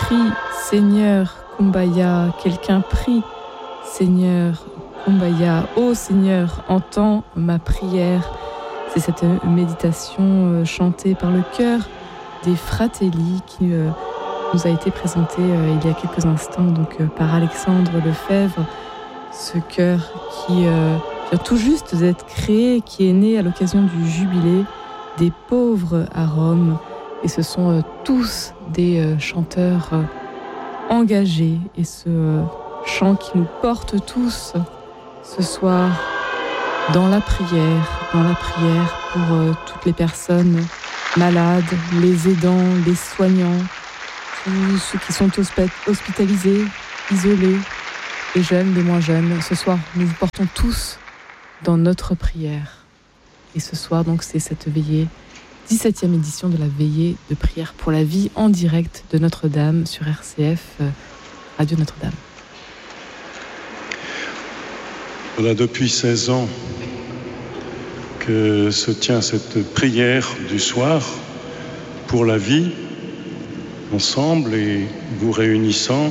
prie, Seigneur, Kumbaya, quelqu'un prie, Seigneur, Kumbaya, ô Seigneur, entends ma prière. C'est cette méditation chantée par le chœur des Fratelli qui nous a été présentée il y a quelques instants donc, par Alexandre Lefebvre. Ce chœur qui vient tout juste d'être créé, qui est né à l'occasion du jubilé des pauvres à Rome. Et ce sont tous des chanteurs engagés. Et ce chant qui nous porte tous ce soir dans la prière pour toutes les personnes malades, les aidants, les soignants, tous ceux qui sont hospitalisés, isolés, les jeunes, les moins jeunes. Ce soir, nous vous portons tous dans notre prière. Et ce soir, donc, c'est cette veillée, 17e édition de la veillée de prière pour la vie en direct de Notre-Dame sur RCF, Radio Notre-Dame. Voilà, depuis 16 ans que se tient cette prière du soir pour la vie, ensemble, et nous réunissant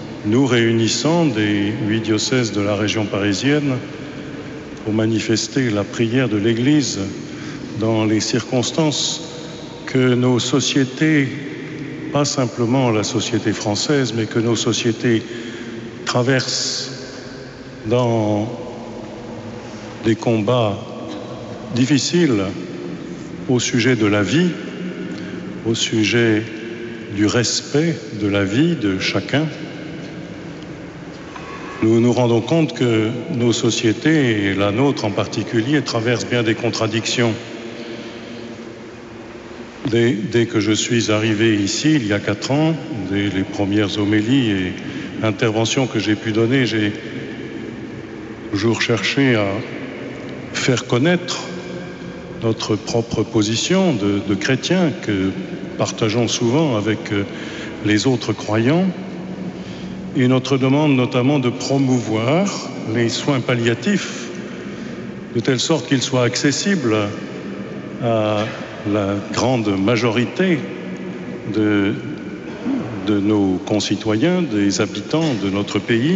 des 8 diocèses de la région parisienne pour manifester la prière de l'Église dans les circonstances que nos sociétés, pas simplement la société française, mais que nos sociétés traversent dans des combats difficiles au sujet de la vie, au sujet du respect de la vie de chacun. Nous nous rendons compte que nos sociétés, et la nôtre en particulier, traversent bien des contradictions. Dès que je suis arrivé ici, il y a 4 ans, dès les premières homélies et interventions que j'ai pu donner, j'ai toujours cherché à faire connaître notre propre position de chrétiens que partageons souvent avec les autres croyants, et notre demande notamment de promouvoir les soins palliatifs de telle sorte qu'ils soient accessibles à la grande majorité de nos concitoyens, des habitants de notre pays,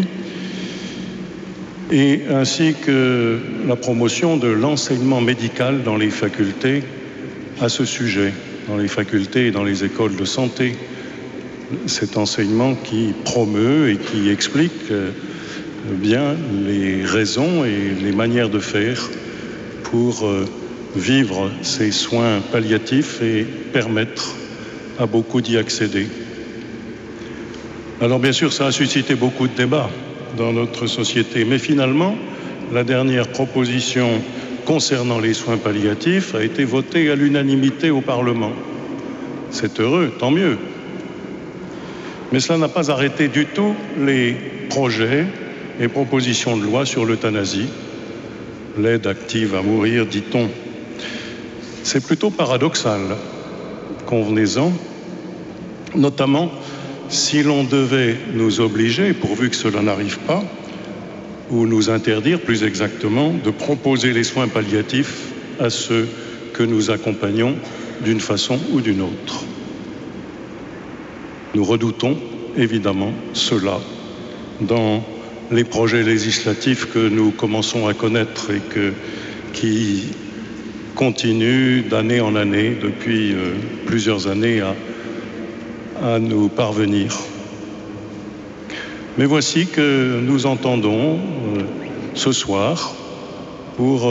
et ainsi que la promotion de l'enseignement médical dans les facultés à ce sujet, dans les facultés et dans les écoles de santé. Cet enseignement qui promeut et qui explique bien les raisons et les manières de faire pour vivre ces soins palliatifs et permettre à beaucoup d'y accéder. Alors bien sûr, ça a suscité beaucoup de débats dans notre société, mais finalement, la dernière proposition concernant les soins palliatifs a été votée à l'unanimité au Parlement. C'est heureux, tant mieux. Mais cela n'a pas arrêté du tout les projets et propositions de loi sur l'euthanasie, l'aide active à mourir, dit-on. C'est plutôt paradoxal, convenez-en, notamment si l'on devait nous obliger, pourvu que cela n'arrive pas, ou nous interdire plus exactement, de proposer les soins palliatifs à ceux que nous accompagnons d'une façon ou d'une autre. Nous redoutons évidemment cela dans les projets législatifs que nous commençons à connaître et qui continuent d'année en année, depuis plusieurs années, à nous parvenir. Mais voici que nous entendons ce soir, pour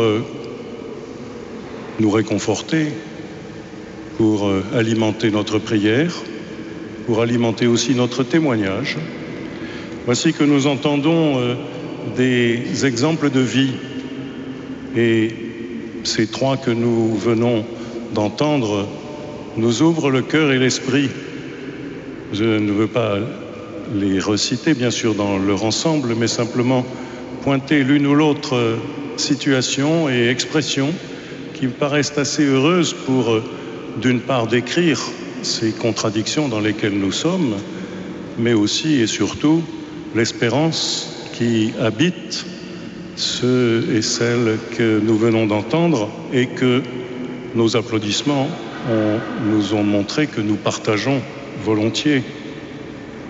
nous réconforter, pour alimenter notre prière, pour alimenter aussi notre témoignage. Voici que nous entendons des exemples de vie, et ces 3 que nous venons d'entendre nous ouvrent le cœur et l'esprit. Je ne veux pas les reciter, bien sûr, dans leur ensemble, mais simplement pointer l'une ou l'autre situation et expression qui me paraissent assez heureuses pour, d'une part, décrire ces contradictions dans lesquelles nous sommes, mais aussi et surtout l'espérance qui habite ceux et celles que nous venons d'entendre et que nos applaudissements nous ont montré que nous partageons volontiers.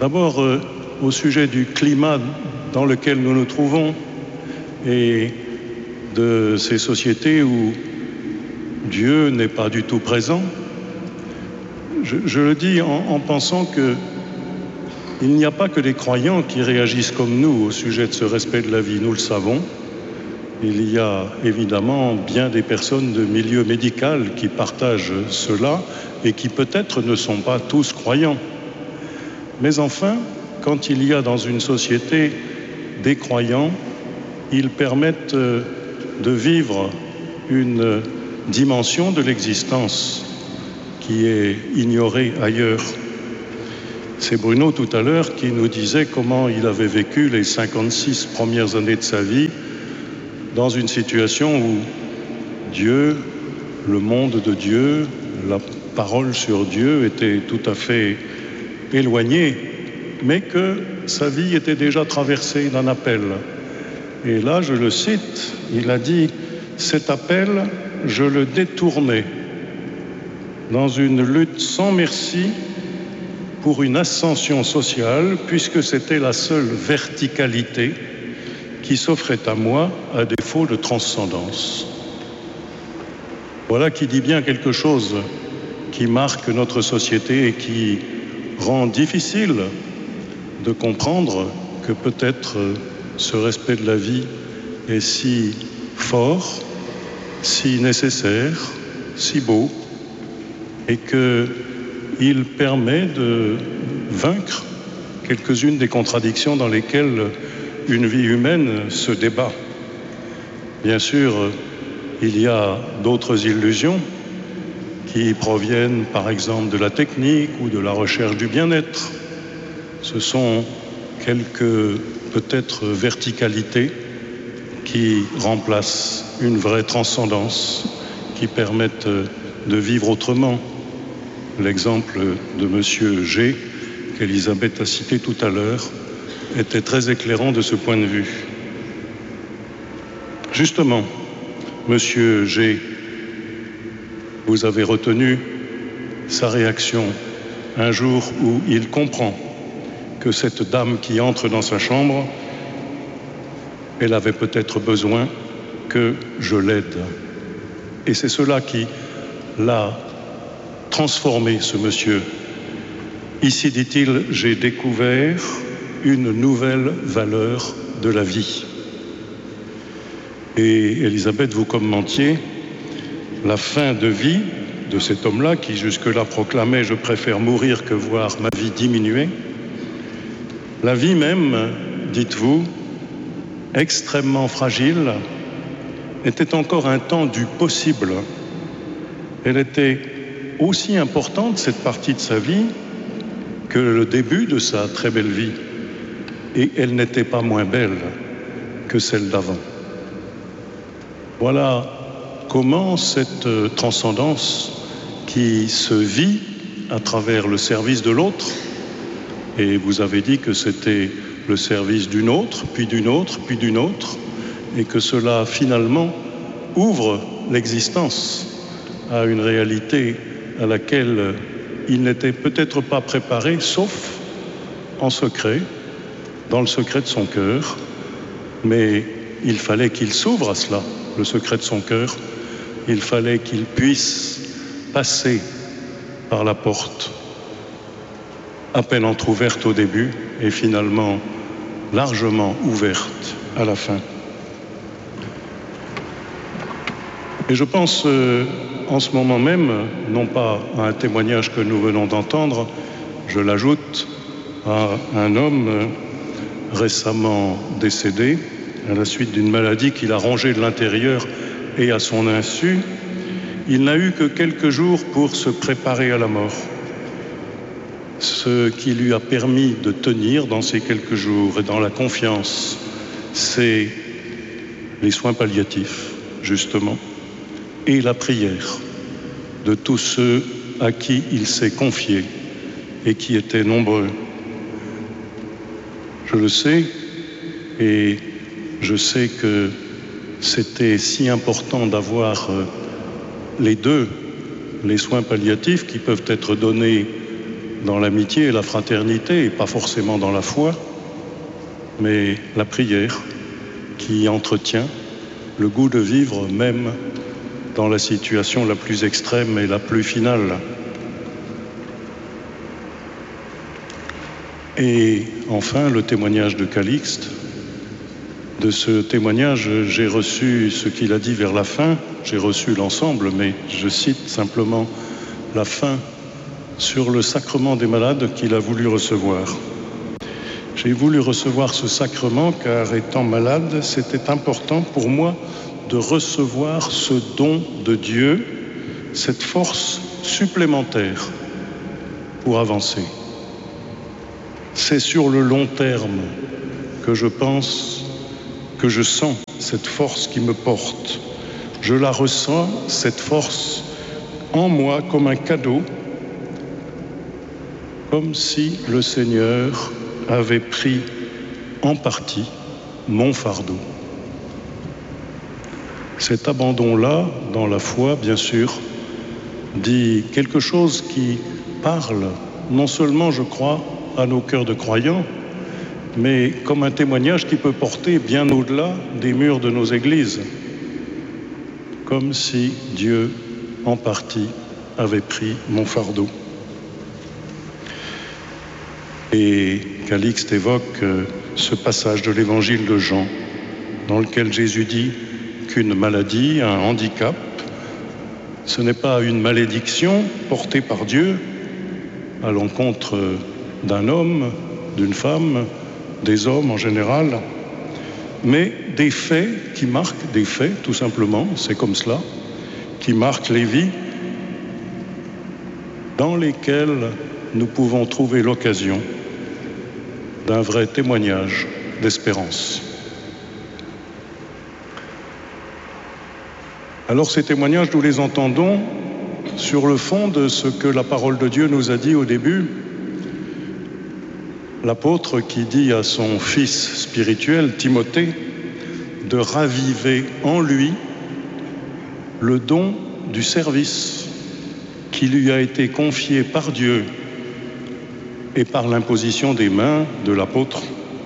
D'abord, au sujet du climat dans lequel nous nous trouvons et de ces sociétés où Dieu n'est pas du tout présent, je le dis en pensant qu'il n'y a pas que des croyants qui réagissent comme nous au sujet de ce respect de la vie, nous le savons. Il y a évidemment bien des personnes de milieu médical qui partagent cela et qui peut-être ne sont pas tous croyants. Mais enfin, quand il y a dans une société des croyants, ils permettent de vivre une dimension de l'existence qui est ignorée ailleurs. C'est Bruno tout à l'heure qui nous disait comment il avait vécu les 56 premières années de sa vie dans une situation où Dieu, le monde de Dieu, la parole sur Dieu était tout à fait éloignée, mais que sa vie était déjà traversée d'un appel. Et là, je le cite, il a dit « Cet appel, je le détournais dans une lutte sans merci pour une ascension sociale, puisque c'était la seule verticalité qui s'offrait à moi à défaut de transcendance. » Voilà qui dit bien quelque chose qui marque notre société et qui rend difficile de comprendre que peut-être ce respect de la vie est si fort, si nécessaire, si beau, et qu'il permet de vaincre quelques-unes des contradictions dans lesquelles une vie humaine se débat. Bien sûr, il y a d'autres illusions qui proviennent par exemple de la technique ou de la recherche du bien-être. Ce sont quelques peut-être verticalités qui remplacent une vraie transcendance, qui permettent de vivre autrement. L'exemple de Monsieur G, qu'Elisabeth a cité tout à l'heure, était très éclairant de ce point de vue. Justement, Monsieur G, vous avez retenu sa réaction un jour où il comprend que cette dame qui entre dans sa chambre, elle avait peut-être besoin que je l'aide. Et c'est cela qui l'a transformé, ce monsieur. Ici, dit-il, j'ai découvert une nouvelle valeur de la vie. Et Elisabeth, vous commentiez la fin de vie de cet homme-là qui jusque-là proclamait « je préfère mourir que voir ma vie diminuer ». La vie même, dites-vous, extrêmement fragile, était encore un temps du possible. Elle était aussi importante, cette partie de sa vie, que le début de sa très belle vie. Et elle n'était pas moins belle que celle d'avant. Voilà comment cette transcendance qui se vit à travers le service de l'autre, et vous avez dit que c'était le service d'une autre, puis d'une autre, puis d'une autre, et que cela finalement ouvre l'existence à une réalité à laquelle il n'était peut-être pas préparé, sauf en secret, dans le secret de son cœur, mais il fallait qu'il s'ouvre à cela, le secret de son cœur. Il fallait qu'il puisse passer par la porte, à peine entrouverte au début, et finalement largement ouverte à la fin. Et je pense en ce moment même, non pas à un témoignage que nous venons d'entendre, je l'ajoute à un homme récemment décédé à la suite d'une maladie qu'il a rongée de l'intérieur et à son insu. Il n'a eu que quelques jours pour se préparer à la mort. Ce qui lui a permis de tenir dans ces quelques jours et dans la confiance, c'est les soins palliatifs, justement, et la prière de tous ceux à qui il s'est confié et qui étaient nombreux. Je le sais, et je sais que c'était si important d'avoir les deux, les soins palliatifs qui peuvent être donnés dans l'amitié et la fraternité, et pas forcément dans la foi, mais la prière qui entretient le goût de vivre même dans la situation la plus extrême et la plus finale. Et enfin, le témoignage de Calixte. De ce témoignage, j'ai reçu ce qu'il a dit vers la fin, j'ai reçu l'ensemble, mais je cite simplement la fin sur le sacrement des malades qu'il a voulu recevoir. J'ai voulu recevoir ce sacrement car, étant malade, c'était important pour moi de recevoir ce don de Dieu, cette force supplémentaire pour avancer. C'est sur le long terme que je pense, que je sens cette force qui me porte. Je la ressens, cette force, en moi comme un cadeau, comme si le Seigneur avait pris en partie mon fardeau. Cet abandon-là, dans la foi, bien sûr, dit quelque chose qui parle, non seulement, je crois, à nos cœurs de croyants, mais comme un témoignage qui peut porter bien au-delà des murs de nos églises, comme si Dieu, en partie, avait pris mon fardeau. Et Calixte évoque ce passage de l'évangile de Jean, dans lequel Jésus dit qu'une maladie, un handicap, ce n'est pas une malédiction portée par Dieu à l'encontre d'un homme, d'une femme, des hommes en général, mais des faits qui marquent, des faits tout simplement, c'est comme cela, qui marquent les vies dans lesquelles nous pouvons trouver l'occasion d'un vrai témoignage d'espérance. Alors ces témoignages, nous les entendons sur le fond de ce que la parole de Dieu nous a dit au début. L'apôtre qui dit à son fils spirituel, Timothée, de raviver en lui le don du service qui lui a été confié par Dieu et par l'imposition des mains de l'apôtre.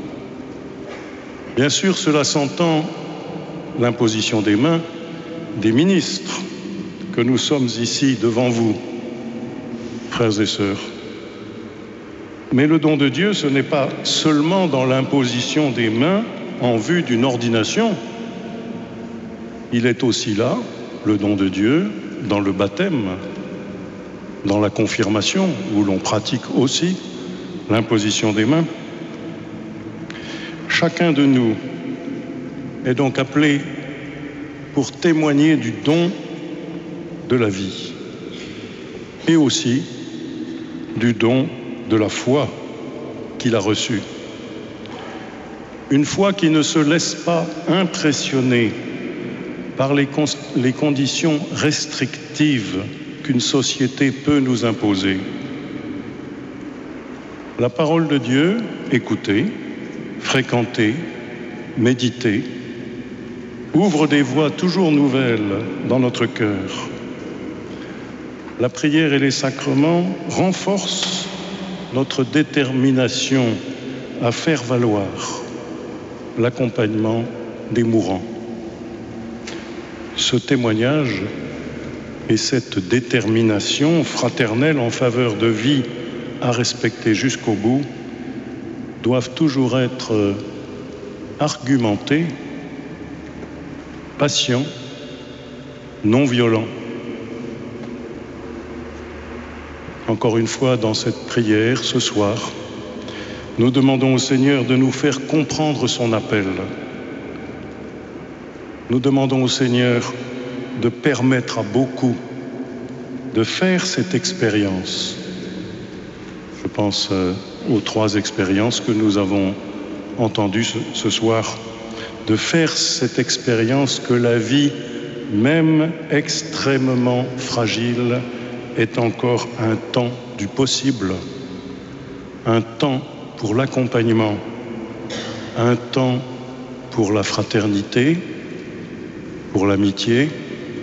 Bien sûr, cela s'entend, l'imposition des mains des ministres que nous sommes ici devant vous, frères et sœurs. Mais le don de Dieu, ce n'est pas seulement dans l'imposition des mains en vue d'une ordination. Il est aussi là, le don de Dieu, dans le baptême, dans la confirmation, où l'on pratique aussi l'imposition des mains. Chacun de nous est donc appelé pour témoigner du don de la vie et aussi du don de la foi qu'il a reçue. Une foi qui ne se laisse pas impressionner par les conditions restrictives qu'une société peut nous imposer. La parole de Dieu, écoutée, fréquentée, méditée, ouvre des voies toujours nouvelles dans notre cœur. La prière et les sacrements renforcent notre détermination à faire valoir l'accompagnement des mourants. Ce témoignage et cette détermination fraternelle en faveur de vie à respecter jusqu'au bout doivent toujours être argumentés, patients, non violents. Encore une fois, dans cette prière, ce soir, nous demandons au Seigneur de nous faire comprendre son appel. Nous demandons au Seigneur de permettre à beaucoup de faire cette expérience. Je pense aux 3 expériences que nous avons entendues ce soir, de faire cette expérience que la vie, même extrêmement fragile, est encore un temps du possible, un temps pour l'accompagnement, un temps pour la fraternité, pour l'amitié,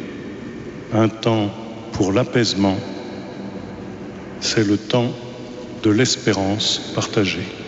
un temps pour l'apaisement. C'est le temps de l'espérance partagée.